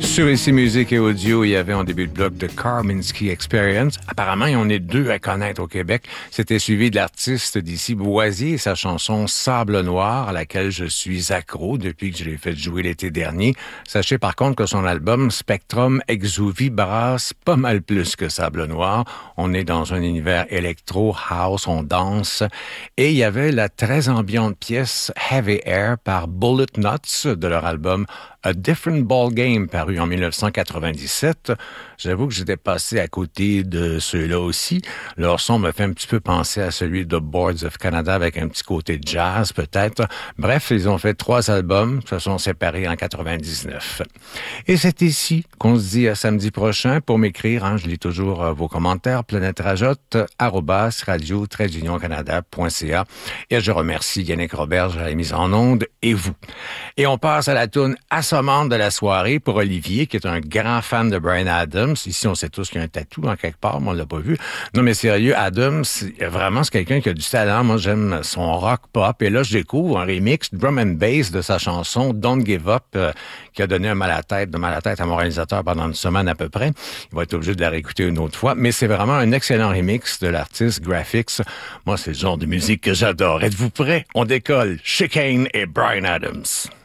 Sur ici Musique et Audio, il y avait en début de bloc The Karminski Experience. Apparemment, il y en a deux à connaître au Québec. C'était suivi de l'artiste d'ici Boisier et sa chanson Sable Noir, à laquelle je suis accro depuis que je l'ai fait jouer l'été dernier. Sachez par contre que son album Spectrum Exuvie brasse pas mal plus que Sable Noir. On est dans un univers électro, house, on danse. Et il y avait la très ambiante pièce Heavy Air par Bullet Nuts de leur album A Different Ball Game, paru en 1997. J'avoue que j'étais passé à côté de ceux-là aussi. Leur son me fait un petit peu penser à celui de Boards of Canada avec un petit côté jazz peut-être. Bref, ils ont fait 3 albums, se sont séparés en 99. Et c'est ici qu'on se dit à samedi prochain. Pour m'écrire, je lis toujours vos commentaires, planète-radio-canada.ca. Et je remercie Yannick Roberge à la mise en onde et vous. Et on passe à la toune assommante de la soirée pour Olivier, qui est un grand fan de Bryan Adams. Ici, on sait tous qu'il y a un tatou en quelque part, mais on l'a pas vu. Non, mais sérieux, Adams, c'est quelqu'un qui a du talent. Moi, j'aime son rock pop. Et là, je découvre un remix drum and bass de sa chanson Don't Give Up, qui a donné de mal à tête à mon réalisateur pendant une semaine à peu près. Il va être obligé de la réécouter une autre fois. Mais c'est vraiment un excellent remix de l'artiste Graphics. Moi, c'est le genre de musique que j'adore. Êtes-vous prêts? On décolle. Chicane et Bryan Adams.